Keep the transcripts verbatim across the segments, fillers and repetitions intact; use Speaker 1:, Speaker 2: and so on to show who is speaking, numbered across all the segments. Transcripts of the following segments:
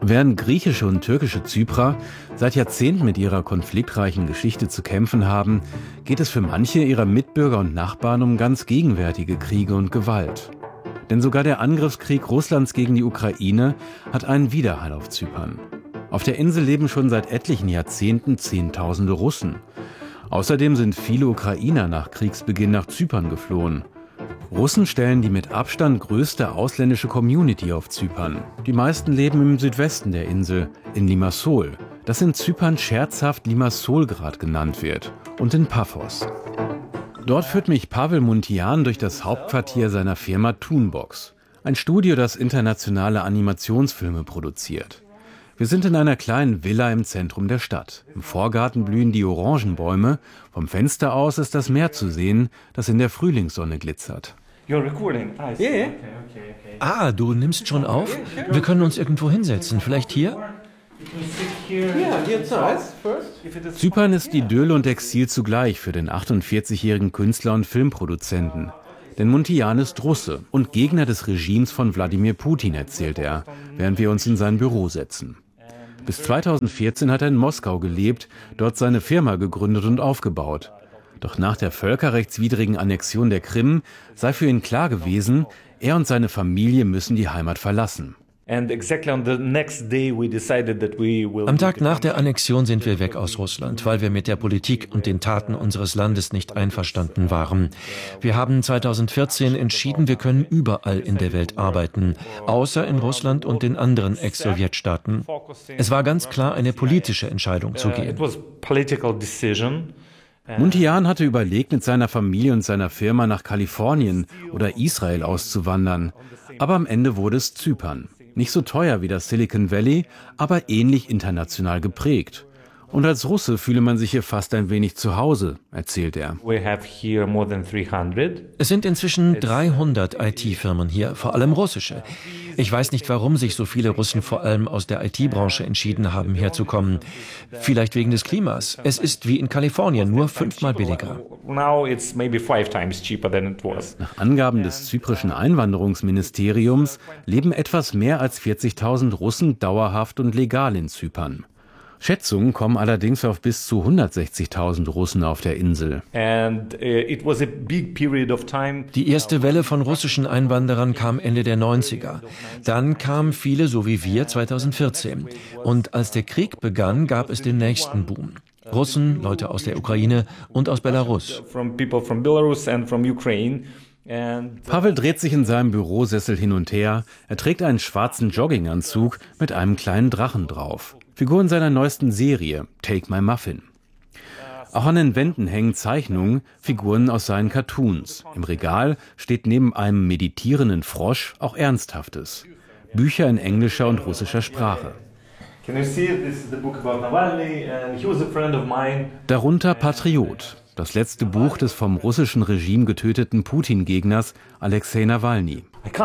Speaker 1: Während griechische und türkische Zyprer seit Jahrzehnten mit ihrer konfliktreichen Geschichte zu kämpfen haben, geht es für manche ihrer Mitbürger und Nachbarn um ganz gegenwärtige Kriege und Gewalt. Denn sogar der Angriffskrieg Russlands gegen die Ukraine hat einen Widerhall auf Zypern. Auf der Insel leben schon seit etlichen Jahrzehnten Zehntausende Russen. Außerdem sind viele Ukrainer nach Kriegsbeginn nach Zypern geflohen. Russen stellen die mit Abstand größte ausländische Community auf Zypern. Die meisten leben im Südwesten der Insel, in Limassol, das in Zypern scherzhaft Limassolgrad genannt wird, und in Paphos. Dort führt mich Pavel Muntean durch das Hauptquartier seiner Firma Toonbox, ein Studio, das internationale Animationsfilme produziert. Wir sind in einer kleinen Villa im Zentrum der Stadt. Im Vorgarten blühen die Orangenbäume. Vom Fenster aus ist das Meer zu sehen, das in der Frühlingssonne glitzert.
Speaker 2: Ah, du nimmst schon auf? Wir können uns irgendwo hinsetzen. Vielleicht hier?
Speaker 1: Zypern ist Idyll und Exil zugleich für den achtundvierzigjährigen Künstler und Filmproduzenten. Denn Muntean ist Russe und Gegner des Regimes von Wladimir Putin, erzählt er, während wir uns in sein Büro setzen. Bis zweitausendvierzehn hat er in Moskau gelebt, dort seine Firma gegründet und aufgebaut. Doch nach der völkerrechtswidrigen Annexion der Krim sei für ihn klar gewesen, er und seine Familie müssen die Heimat verlassen.
Speaker 2: Am Tag nach der Annexion sind wir weg aus Russland, weil wir mit der Politik und den Taten unseres Landes nicht einverstanden waren. Wir haben zweitausendvierzehn entschieden, wir können überall in der Welt arbeiten, außer in Russland und den anderen Ex-Sowjetstaaten. Es war ganz klar eine politische Entscheidung zu gehen.
Speaker 1: Muntean hatte überlegt, mit seiner Familie und seiner Firma nach Kalifornien oder Israel auszuwandern. Aber am Ende wurde es Zypern. Nicht so teuer wie das Silicon Valley, aber ähnlich international geprägt. Und als Russe fühle man sich hier fast ein wenig zu Hause, erzählt er.
Speaker 2: Es sind inzwischen dreihundert I T-Firmen hier, vor allem russische. Ich weiß nicht, warum sich so viele Russen vor allem aus der I T-Branche entschieden haben, herzukommen. Vielleicht wegen des Klimas. Es ist wie in Kalifornien, nur fünfmal billiger.
Speaker 1: Nach Angaben des zyprischen Einwanderungsministeriums leben etwas mehr als vierzigtausend Russen dauerhaft und legal in Zypern. Schätzungen kommen allerdings auf bis zu hundertsechzigtausend Russen auf der Insel.
Speaker 2: Die erste Welle von russischen Einwanderern kam Ende der neunziger. Dann kamen viele, so wie wir, zweitausendvierzehn. Und als der Krieg begann, gab es den nächsten Boom. Russen, Leute aus der Ukraine und aus Belarus.
Speaker 1: Pavel dreht sich in seinem Bürosessel hin und her. Er trägt einen schwarzen Jogginganzug mit einem kleinen Drachen drauf. Figuren seiner neuesten Serie, Take My Muffin. Auch an den Wänden hängen Zeichnungen, Figuren aus seinen Cartoons. Im Regal steht neben einem meditierenden Frosch auch Ernsthaftes. Bücher in englischer und russischer Sprache. Darunter Patriot, das letzte Buch des vom russischen Regime getöteten Putin-Gegners Alexei Nawalny.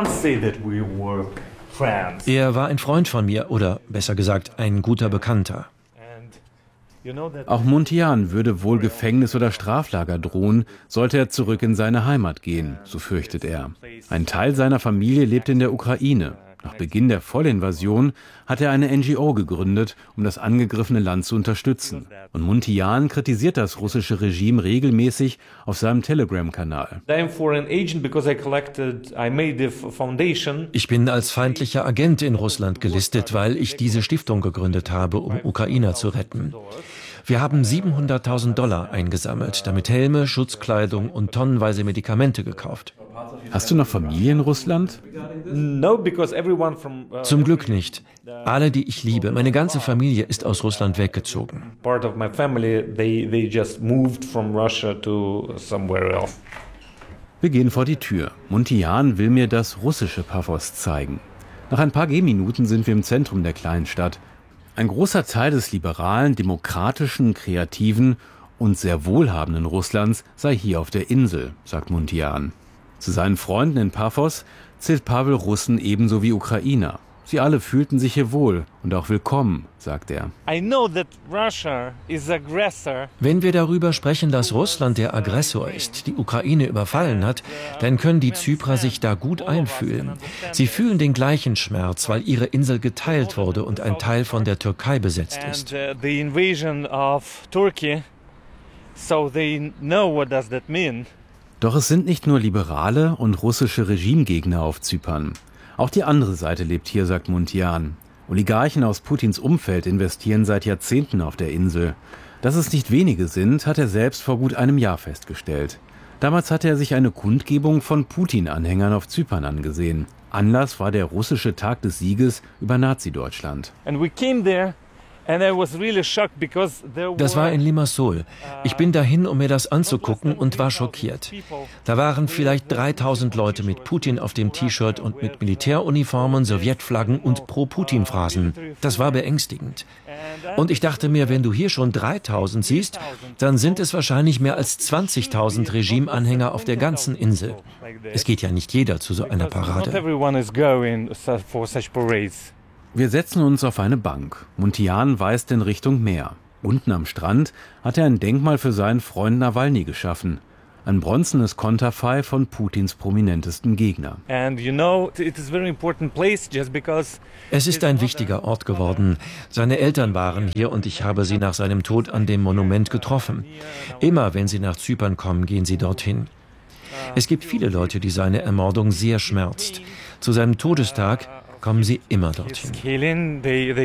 Speaker 2: Er war ein Freund von mir, oder besser gesagt, ein guter Bekannter.
Speaker 1: Auch Muntean würde wohl Gefängnis oder Straflager drohen, sollte er zurück in seine Heimat gehen, so fürchtet er. Ein Teil seiner Familie lebt in der Ukraine. Nach Beginn der Vollinvasion hat er eine N G O gegründet, um das angegriffene Land zu unterstützen. Und Muntean kritisiert das russische Regime regelmäßig auf seinem Telegram-Kanal.
Speaker 2: Ich bin als feindlicher Agent in Russland gelistet, weil ich diese Stiftung gegründet habe, um Ukrainer zu retten. Wir haben siebenhunderttausend Dollar eingesammelt, damit Helme, Schutzkleidung und tonnenweise Medikamente gekauft.
Speaker 1: Hast du noch Familie in Russland?
Speaker 2: Zum Glück nicht. Alle, die ich liebe, meine ganze Familie ist aus Russland weggezogen.
Speaker 1: Wir gehen vor die Tür. Muntean will mir das russische Paphos zeigen. Nach ein paar Gehminuten sind wir im Zentrum der kleinen Stadt. Ein großer Teil des liberalen, demokratischen, kreativen und sehr wohlhabenden Russlands sei hier auf der Insel, sagt Muntean. Zu seinen Freunden in Paphos zählt Pavel Russen ebenso wie Ukrainer. Sie alle fühlten sich hier wohl und auch willkommen, sagt er.
Speaker 2: Wenn wir darüber sprechen, dass Russland der Aggressor ist, die Ukraine überfallen hat, dann können die Zyprer sich da gut einfühlen. Sie fühlen den gleichen Schmerz, weil ihre Insel geteilt wurde und ein Teil von der Türkei besetzt ist.
Speaker 1: Doch es sind nicht nur Liberale und russische Regimegegner auf Zypern. Auch die andere Seite lebt hier, sagt Muntean. Oligarchen aus Putins Umfeld investieren seit Jahrzehnten auf der Insel. Dass es nicht wenige sind, hat er selbst vor gut einem Jahr festgestellt. Damals hatte er sich eine Kundgebung von Putin-Anhängern auf Zypern angesehen. Anlass war der russische Tag des Sieges über Nazi-Deutschland.
Speaker 2: Das war in Limassol. Ich bin dahin, um mir das anzugucken und war schockiert. Da waren vielleicht dreitausend Leute mit Putin auf dem T-Shirt und mit Militäruniformen, Sowjetflaggen und Pro-Putin-Phrasen. Das war beängstigend. Und ich dachte mir, wenn du hier schon dreitausend siehst, dann sind es wahrscheinlich mehr als zwanzigtausend Regimeanhänger auf der ganzen Insel. Es geht ja nicht jeder zu so einer Parade.
Speaker 1: Wir setzen uns auf eine Bank. Muntean weist in Richtung Meer. Unten am Strand hat er ein Denkmal für seinen Freund Nawalny geschaffen. Ein bronzenes Konterfei von Putins prominentesten Gegner.
Speaker 2: Es ist ein wichtiger Ort geworden. Seine Eltern waren hier und ich habe sie nach seinem Tod an dem Monument getroffen. Immer wenn sie nach Zypern kommen, gehen sie dorthin. Es gibt viele Leute, die seine Ermordung sehr schmerzt. Zu seinem Todestag kommen sie immer dorthin.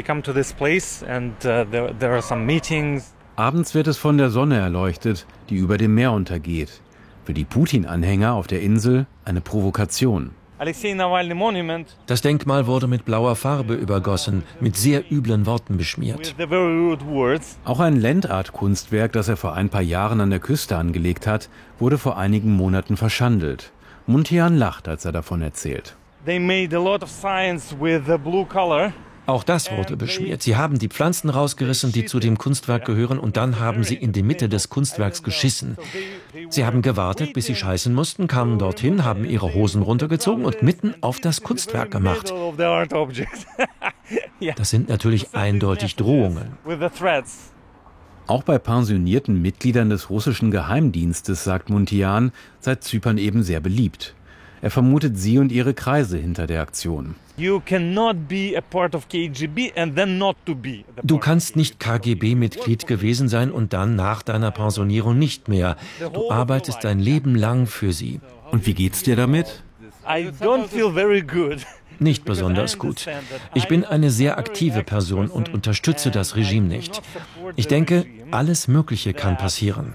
Speaker 1: Abends wird es von der Sonne erleuchtet, die über dem Meer untergeht. Für die Putin-Anhänger auf der Insel eine Provokation.
Speaker 2: Das Denkmal wurde mit blauer Farbe übergossen, mit sehr üblen Worten beschmiert.
Speaker 1: Auch ein Landart-Kunstwerk, das er vor ein paar Jahren an der Küste angelegt hat, wurde vor einigen Monaten verschandelt. Muntean lacht, als er davon erzählt.
Speaker 2: Auch das wurde beschmiert. Sie haben die Pflanzen rausgerissen, die zu dem Kunstwerk gehören, und dann haben sie in die Mitte des Kunstwerks geschissen. Sie haben gewartet, bis sie scheißen mussten, kamen dorthin, haben ihre Hosen runtergezogen und mitten auf das Kunstwerk gemacht. Das sind natürlich eindeutig Drohungen.
Speaker 1: Auch bei pensionierten Mitgliedern des russischen Geheimdienstes, sagt Muntean, sei Zypern eben sehr beliebt. Er vermutet sie und ihre Kreise hinter der Aktion.
Speaker 2: Du kannst nicht K G B-Mitglied gewesen sein und dann nach deiner Pensionierung nicht mehr. Du arbeitest dein Leben lang für sie.
Speaker 1: Und wie geht's dir damit?
Speaker 2: Nicht besonders gut. Ich bin eine sehr aktive Person und unterstütze das Regime nicht. Ich denke, alles Mögliche kann passieren.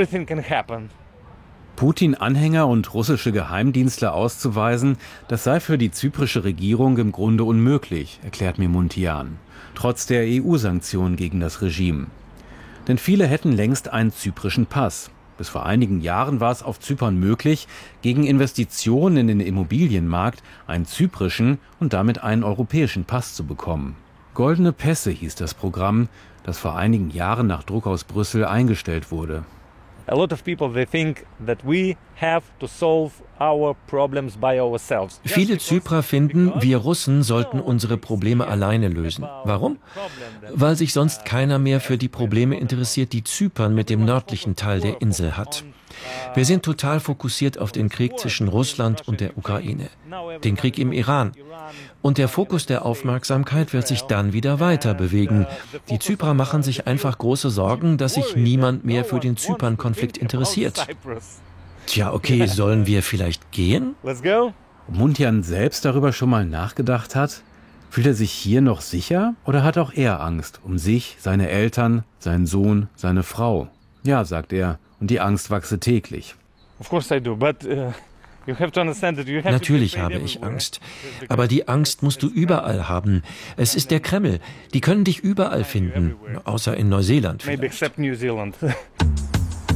Speaker 1: Putin-Anhänger und russische Geheimdienstler auszuweisen, das sei für die zyprische Regierung im Grunde unmöglich, erklärt mir Muntean, trotz der E U-Sanktionen gegen das Regime. Denn viele hätten längst einen zyprischen Pass. Bis vor einigen Jahren war es auf Zypern möglich, gegen Investitionen in den Immobilienmarkt einen zyprischen und damit einen europäischen Pass zu bekommen. Goldene Pässe hieß das Programm, das vor einigen Jahren nach Druck aus Brüssel eingestellt wurde.
Speaker 3: A lot of people, they think that we have to solve our problems by ourselves.
Speaker 2: Viele Zyprer finden, wir Russen sollten unsere Probleme alleine lösen. Warum? Weil sich sonst keiner mehr für die Probleme interessiert, die Zypern mit dem nördlichen Teil der Insel hat. Wir sind total fokussiert auf den Krieg zwischen Russland und der Ukraine, den Krieg im Iran. Und der Fokus der Aufmerksamkeit wird sich dann wieder weiter bewegen. Die Zyprer machen sich einfach große Sorgen, dass sich niemand mehr für den Zypern-Konflikt interessiert. Tja, okay, sollen wir vielleicht gehen?
Speaker 1: Ob Muntean selbst darüber schon mal nachgedacht hat? Fühlt er sich hier noch sicher oder hat auch er Angst um sich, seine Eltern, seinen Sohn, seine Frau? Ja, sagt er, und die Angst wachse täglich.
Speaker 2: Natürlich habe ich Angst, aber die Angst musst du überall haben. Es ist der Kreml, die können dich überall finden, außer in Neuseeland vielleicht.